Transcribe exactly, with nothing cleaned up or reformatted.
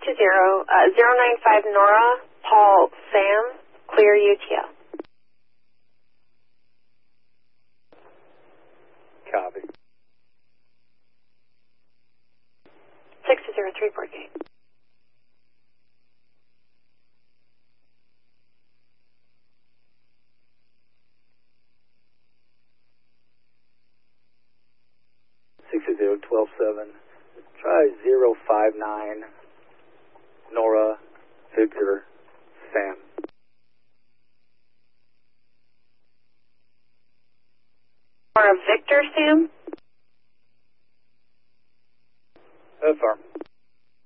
two zero, uh, zero nine five Nora, Paul, Sam, clear U T L. Copy. six two zero three port gate. six zero twelve seven. Try zero five nine Nora, Victor, Sam. Or a Victor, Sam? Affirm.